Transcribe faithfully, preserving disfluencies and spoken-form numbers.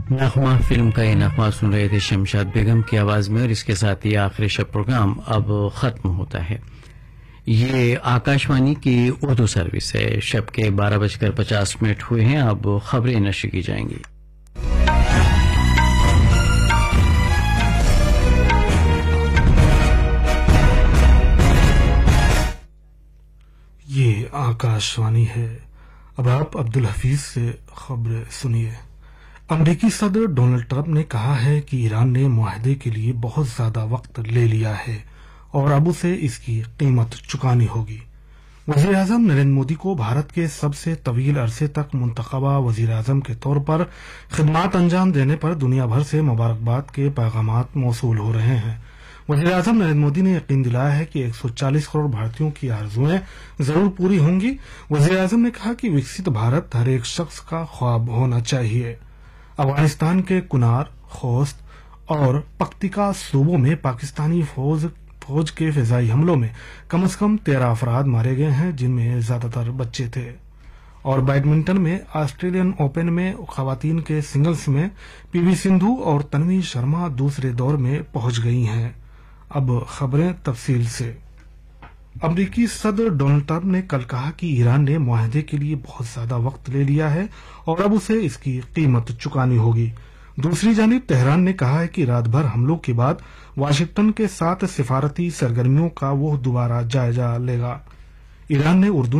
نغمہ فلم کا یہ نغمہ سن رہے تھے شمشاد بیگم کی آواز میں، اور اس کے ساتھ یہ آخری شب پروگرام اب ختم ہوتا ہے۔ یہ آکاشوانی کی اردو سروس ہے۔ شب کے بارہ بج کر پچاس منٹ ہوئے ہیں، اب خبریں نشر کی جائیں گی۔ یہ آکاشوانی ہے۔ اب آپ عبدالحفیظ سے خبریں سنیے۔ امریکی صدر ڈونلڈ ٹرمپ نے کہا ہے کہ ایران نے معاہدے کے لیے بہت زیادہ وقت لے لیا ہے اور اب اسے اس کی قیمت چکانی ہوگی۔ وزیر اعظم نریندر مودی کو بھارت کے سب سے طویل عرصے تک منتخبہ وزیر اعظم کے طور پر خدمات انجام دینے پر دنیا بھر سے مبارکباد کے پیغامات موصول ہو رہے ہیں۔ وزیر اعظم نریندر مودی نے یقین دلایا ہے کہ ایک سو چالیس کروڑ بھارتیوں کی آرزوئیں ضرور پوری ہوں گی۔ وزیر اعظم نے کہا کہ وکست بھارت ہر ایک شخص کا خواب ہونا چاہیے۔ افغانستان کے کنار، خوست اور پکتیکا صوبوں میں پاکستانی فوج فوج کے فضائی حملوں میں کم از کم تیرہ افراد مارے گئے ہیں، جن میں زیادہ تر بچے تھے۔ اور بیڈمنٹن میں آسٹریلین اوپن میں خواتین کے سنگلز میں پی وی سندھو اور تنوی شرما دوسرے دور میں پہنچ گئی ہیں۔ اب خبریں تفصیل سے۔ امریکی صدر ڈونلڈ ٹرمپ نے کل کہا کہ ایران نے معاہدے کے لیے بہت زیادہ وقت لے لیا ہے اور اب اسے اس کی قیمت چکانی ہوگی۔ دوسری جانب تہران نے کہا ہے کہ رات بھر حملوں کے بعد واشنگٹن کے ساتھ سفارتی سرگرمیوں کا وہ دوبارہ جائزہ لے گا۔ ایران نے اردو